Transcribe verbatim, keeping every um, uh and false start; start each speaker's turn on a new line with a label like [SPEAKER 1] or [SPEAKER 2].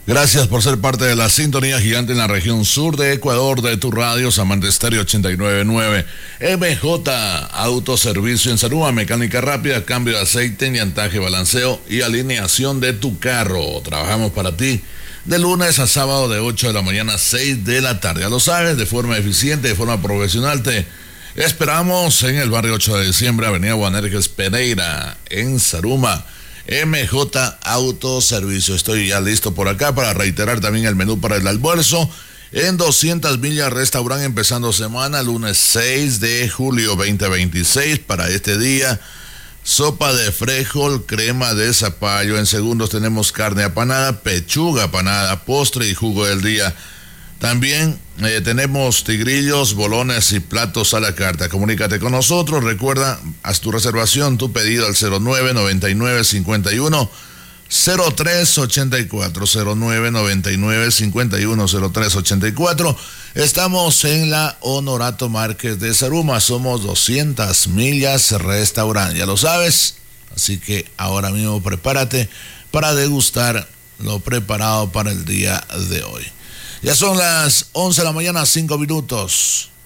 [SPEAKER 1] Gracias por ser parte de la sintonía gigante en la región sur de Ecuador de tu radio, Samantha Estéreo ochenta y nueve punto nueve. M J Autoservicio en Sarúa, mecánica rápida, cambio de aceite, llantaje, balanceo y alineación de tu carro. Trabajamos para ti de lunes a sábado de ocho de la mañana a seis de la tarde. Ya lo sabes, de forma eficiente, de forma profesional. Te esperamos en el barrio ocho de diciembre, avenida Juanerges Pereira, en Saruma. M J Autoservicio. Estoy ya listo por acá para reiterar también el menú para el almuerzo. En doscientas millas Restaurante, empezando semana, lunes seis de julio veinte veintiséis. Para este día, sopa de frijol, crema de zapallo. En segundos tenemos carne apanada, pechuga apanada, postre y jugo del día. También eh, tenemos tigrillos, bolones y platos a la carta. Comunícate con nosotros. Recuerda, haz tu reservación, tu pedido al cero nueve noventa y nueve cincuenta y uno cero tres ochenta y cuatro. cero nueve noventa y nueve cincuenta y uno cero tres ochenta y cuatro. Estamos en la Honorato Márquez de Saruma. Somos doscientas millas Restaurante. Ya lo sabes. Así que ahora mismo prepárate para degustar lo preparado para el día de hoy. Ya son las once de la mañana, cinco minutos.